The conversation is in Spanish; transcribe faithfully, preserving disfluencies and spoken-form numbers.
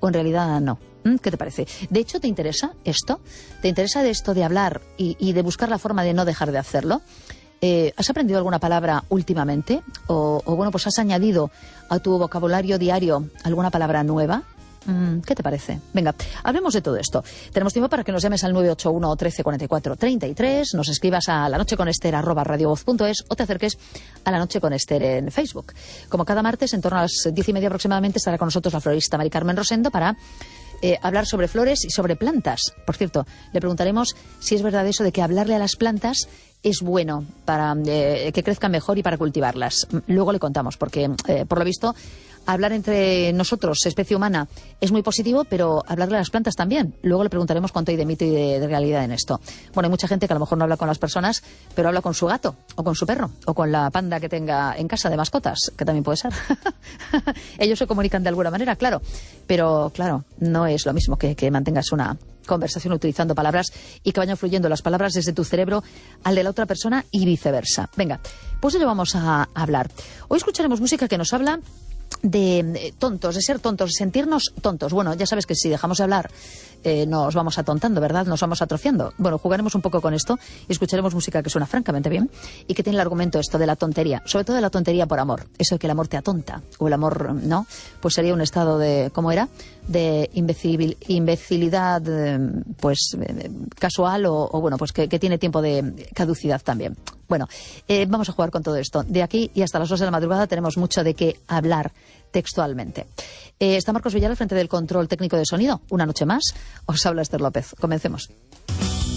o en realidad no. ¿Qué te parece? De hecho, ¿te interesa esto? ¿Te interesa de esto de hablar y, y de buscar la forma de no dejar de hacerlo? Eh, ¿Has aprendido alguna palabra últimamente? O, o bueno, pues has añadido a tu vocabulario diario alguna palabra nueva. ¿Qué te parece? Venga, hablemos de todo esto. Tenemos tiempo para que nos llames al nueve ocho uno, trece, cuarenta y cuatro, treinta y tres, nos escribas a lanocheconester arroba radiovoz punto es o te acerques a La Noche con Ester en Facebook. Como cada martes, en torno a las diez y media aproximadamente, estará con nosotros la florista Mari Carmen Rosendo para eh, hablar sobre flores y sobre plantas. Por cierto, le preguntaremos si es verdad eso de que hablarle a las plantas es bueno para eh, que crezcan mejor y para cultivarlas. Luego le contamos, porque eh, por lo visto hablar entre nosotros, especie humana, es muy positivo, pero hablarle a las plantas también. Luego le preguntaremos cuánto hay de mito y de, de realidad en esto. Bueno, hay mucha gente que a lo mejor no habla con las personas, pero habla con su gato, o con su perro, o con la panda que tenga en casa de mascotas, que también puede ser. Ellos se comunican de alguna manera, claro, pero claro, no es lo mismo que, que mantengas una conversación utilizando palabras y que vayan fluyendo las palabras desde tu cerebro al de la otra persona y viceversa. Venga, pues de ello vamos a hablar. Hoy escucharemos música que nos habla de tontos, de ser tontos, de sentirnos tontos. Bueno, ya sabes que si dejamos de hablar eh, nos vamos atontando, ¿verdad? Nos vamos atrofiando. Bueno, jugaremos un poco con esto y escucharemos música que suena francamente bien y que tiene el argumento esto de la tontería, sobre todo de la tontería por amor. Eso de que el amor te atonta, o el amor, ¿no? Pues sería un estado de, ¿cómo era? De imbecil, imbecilidad, pues casual o, o bueno, pues que, que tiene tiempo de caducidad también. Bueno, eh, vamos a jugar con todo esto. De aquí y hasta las dos de la madrugada tenemos mucho de qué hablar textualmente. Eh, está Marcos Villar al frente del control técnico de sonido. Una noche más, os habla Ester López. Comencemos.